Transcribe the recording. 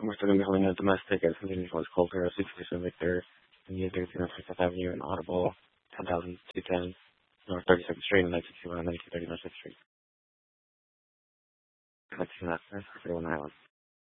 We're still going to be holding a domestic at Centennial Forest Coulter, 60% Victor, and user 305th Avenue and Audible, 10,210, North 32nd Street, and 1921, 1930 North 6th Street. 19 North 31 Island.